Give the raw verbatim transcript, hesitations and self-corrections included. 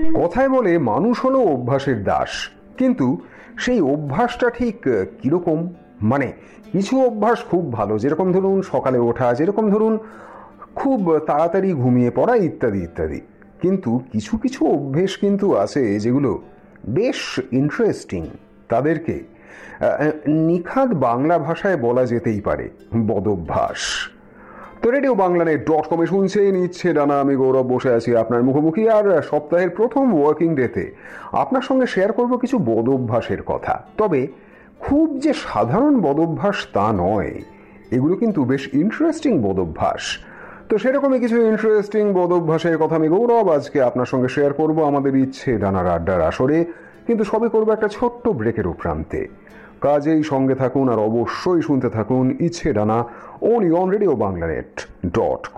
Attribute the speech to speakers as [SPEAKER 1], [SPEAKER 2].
[SPEAKER 1] কথায় বলে মানুষ হলো অভ্যাসের দাস, কিন্তু সেই অভ্যাসটা ঠিক কিরকম? মানে কিছু অভ্যাস খুব ভালো, যেরকম ধরুন সকালে ওঠা, যেরকম ধরুন খুব তাড়াতাড়ি ঘুমিয়ে পড়া ইত্যাদি ইত্যাদি। কিন্তু কিছু কিছু অভ্যেস কিন্তু আছে যেগুলো বেশ ইন্টারেস্টিং। তাদেরকে নিখাদ বাংলা ভাষায় বলা যেতেই পারে বদভ্যাস। তো রেডিও বাংলানেট ডট কমে শুনছেন ইচ্ছে ডানা। আমি গৌরব বসে আছি আপনার মুখোমুখি, আর সপ্তাহের প্রথম ওয়ার্কিং ডেতে আপনার সঙ্গে শেয়ার করব কিছু বদভ্যাসের কথা। তবে খুব যে সাধারণ বদভ্যাস তা নয়, এগুলো কিন্তু বেশ ইন্টারেস্টিং বদভ্যাস। তো সেরকমই কিছু ইন্টারেস্টিং বদভ্যাসের কথা আমি গৌরব আজকে আপনার সঙ্গে শেয়ার করব আমাদের ইচ্ছে ডানার আড্ডার আসরে। কিন্তু সবই করবো একটা ছোট্ট ব্রেকের উপরান্তে। কাজেই সঙ্গে থাকুন আর অবশ্যই শুনতে থাকুন ইচ্ছে ডানা, only on radio বাংলানেট dot com.